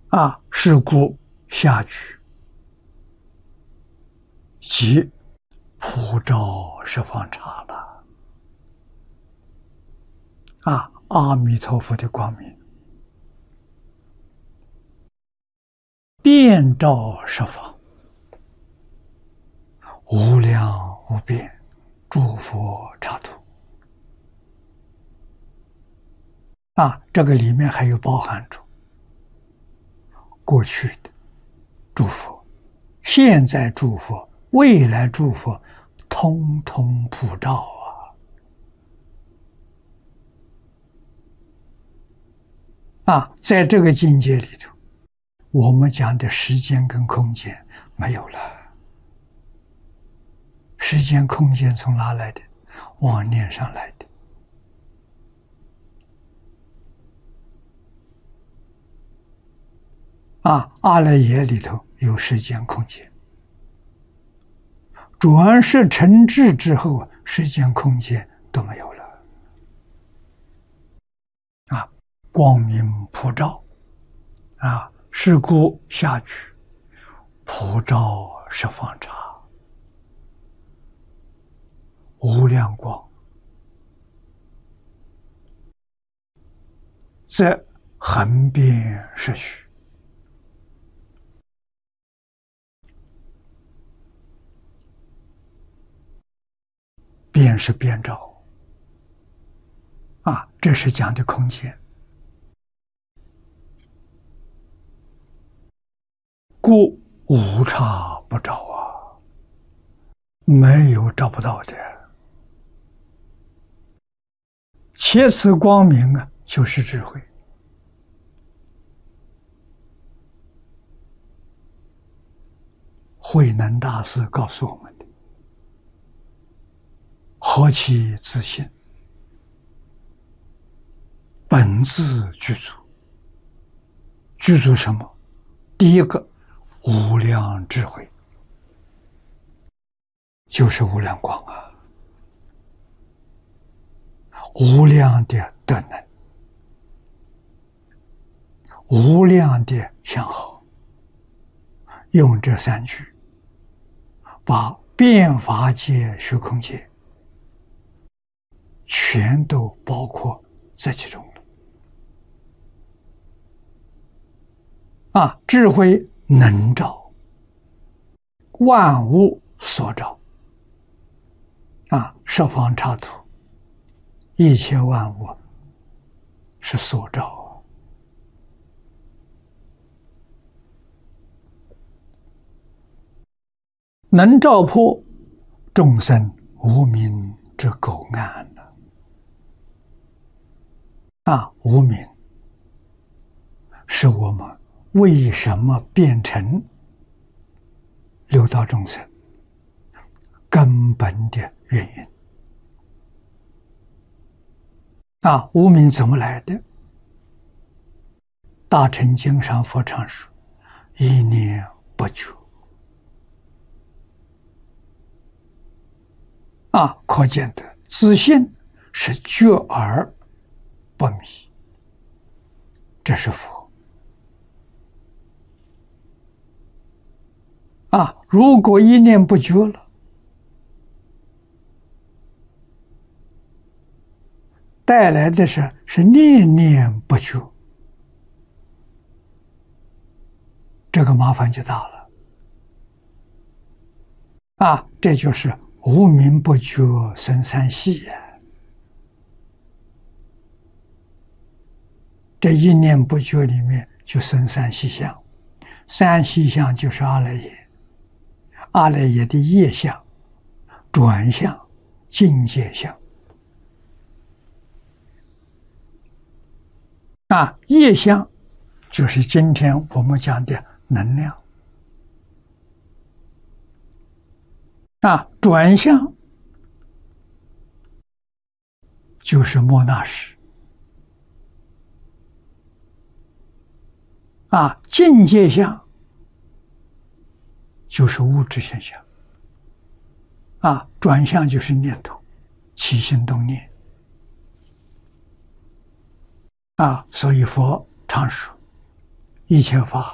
是故下举即普照十方刹了。阿弥陀佛的光明遍照十方，无量无边诸佛刹土。这个里面还有包含着过去的诸佛、现在诸佛、未来诸佛，通通普照在这个境界里头，我们讲的时间跟空间没有了。时间空间从哪来的？妄念上来的。阿赖耶里头有时间空间，转世成智之后，时间空间都没有了。光明普照，是故下举普照十方刹，无量光，则横遍十虚。遍是遍照，这是讲的空间。故无差不照没有照不到的。且此光明就是智慧。慧能大师告诉我们的：何其自信，本自具足。具足什么？第一个，无量智慧，就是无量光无量的德能，无量的相好。用这三句，把变法界、虚空界全都包括在其中了。智慧能照，万物所照。十方刹土，一切万物是所照。能照破众生无明之垢暗无明是我们为什么变成六道众生根本的原因。无明怎么来的？大乘经上佛常说：一念不觉。可见的自信是觉而不迷，这是佛。如果一念不觉了，带来的是念念不觉，这个麻烦就大了。这就是无明不觉生三系这一念不觉里面就生三细相，三细相就是阿赖耶，阿赖耶的业相、转相、境界相。业相就是今天我们讲的能量。转向就是末那识。境界相就是物质现象。转向就是念头，起心动念。所以佛常说： 一切法